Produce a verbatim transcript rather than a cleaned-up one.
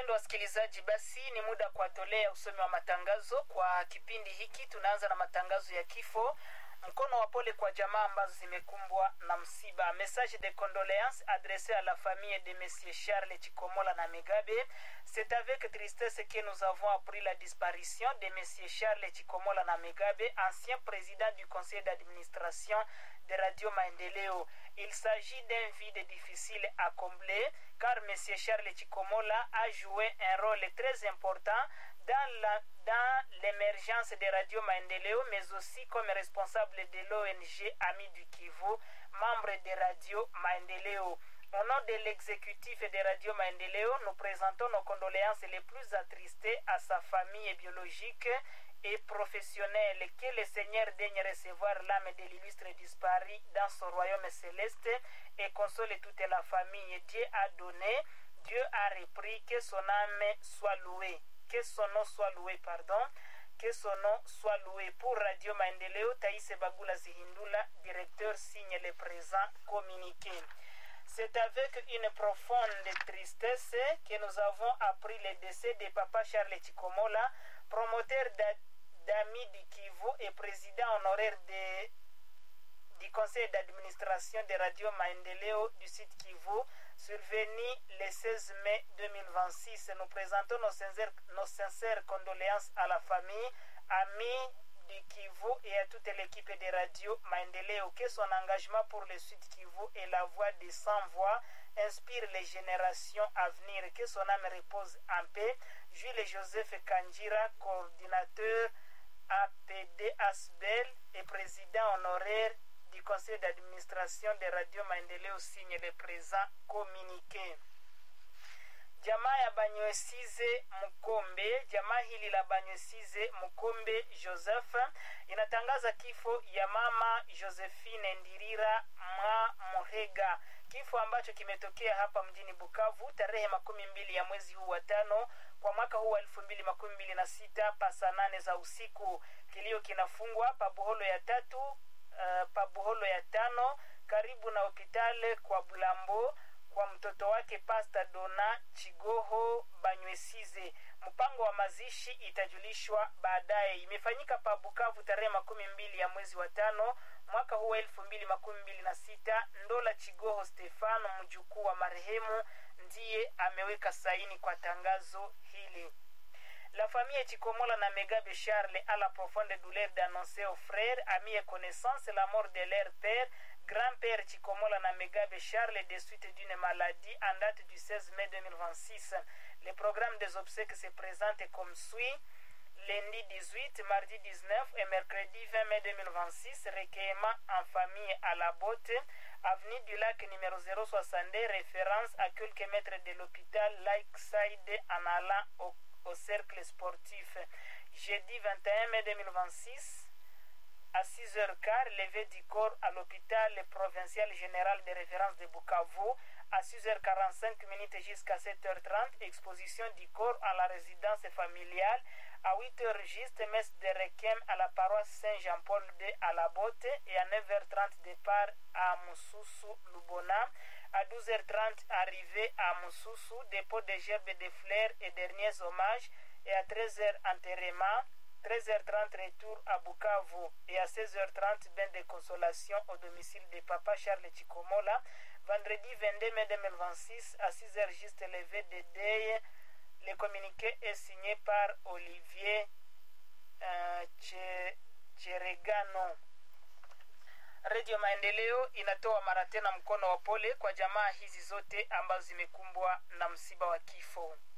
Wapendwa wasikilizaji, basi ni muda kwa tolea usomi wa matangazo kwa kipindi hiki. Tunaanza na matangazo ya kifo. Mkono wa pole kwa jamaa ambazo zimekumbwa na msiba. Message de condoléances adressé à la famille de Monsieur Charles Chikomola na Megabe. C'est avec tristesse que nous avons appris la disparition de Monsieur Charles Chikomola na Megabe, ancien président du conseil d'administration de Radio Maendeleo. Il s'agit d'un vide difficile à combler car Monsieur Charles Chikomola a joué un rôle très important dans la dans l'émergence de Radio Maendeleo, mais aussi comme responsable de l'O N G Amis du Kivu, membre de Radio Maendeleo. Au nom de l'exécutif de Radio Maendeleo, nous présentons nos condoléances les plus attristées à sa famille biologique et professionnelle. Que le Seigneur daigne recevoir l'âme de l'illustre disparu dans son royaume céleste et console toute la famille. Dieu a donné, Dieu a repris, que son âme soit louée. Que son nom soit loué, pardon. Que son nom soit loué. Pour Radio Maendeleo, Taïse Bagula Zihindula, directeur, signe le présent communiqué. C'est avec une profonde tristesse que nous avons appris le décès de Papa Charles Chikomola, promoteur d'Amis du Kivu et président honoraire de, du conseil d'administration de Radio Maendeleo du site Kivu, survenu le seize mai deux mille vingt-six. Nous présentons nos sincères, nos sincères condoléances à la famille, amis du Kivu et à toute l'équipe de Radio Maendeleo. Que son engagement pour le Sud Kivu et la voix des sans-voix inspire les générations à venir. Que son âme repose en paix. Jules Joseph Kanjira, coordinateur A P D Asbel et président honoraire du conseil d'administration de Radio Maendeleo, signe le présent communiqué. Jamaa ya Banywesize Mukombe, jamaa hili la Banywesize Mukombe Joseph inatangaza kifo ya mama Josephine Ndirira Mwa Muhega. Kifo ambacho kimetokea hapa mjini Bukavu tarehe makumi mbili ya mwezi huu wa tano kwa mwaka huu wa elfu mbili makumi mbili na sita pasa nane za usiku. Kilio kinafungwa pa Buholo ya tatu, uh, pa Buholo ya tano karibu na hospitali kwa Bulambo kwa mtoto wake Pastor Dona Chigoho Banywesize. Mpango wa mazishi itajulishwa baadaye. Imefanyika pa Bukavu tarehe makumi mbili ya mwezi wa tano mwaka huu elfu mbili makumi mbili na sita. Ndola Chigoho Stefano, mjukuu wa marehemu, ndiye ameweka saini kwa tangazo hili. La famille Chikomola na Megabe Charles a la profonde douleur d'annoncer aux frères, amis et connaissances la mort de leur père, grand-père Chikomola na Megabe Charles, des suites d'une maladie en date du seize mai deux mille vingt-six. Le programme des obsèques se présente comme suit. Lundi dix-huit, mardi dix-neuf et mercredi vingt mai deux mille vingt-six, recueillement en famille à la Botte, avenue du Lac numéro zéro soixante-deux, référence à quelques mètres de l'hôpital Lakeside en allant au, au cercle sportif. Jeudi vingt et un mai deux mille vingt-six, à six heures quinze, levée du corps à l'hôpital provincial général de référence de Bukavu. À six heures quarante-cinq minutes jusqu'à sept heures trente, exposition du corps à la résidence familiale. À huit heures juste, messe de requiem à la paroisse Saint-Jean-Paul de Alabote. Et à neuf heures trente, départ à Moussousou Lubona. À douze heures trente, arrivée à Moussousou, dépôt de gerbes de fleurs et derniers hommages. Et à treize heures, enterrement. treize heures trente, retour à Bukavu. Et à seize heures trente, bain de consolation au domicile de Papa Charles Chikomola. Vendredi vingt-deux mai deux mille vingt-six, à six heures juste, levé de deuil. Le communiqué est signé par Olivier uh, Cheregano. Radio Maendeleo inatoa mara tena mkono wa pole kwa jamaa hizi zote ambazo zimekumbwa na msiba wa kifo.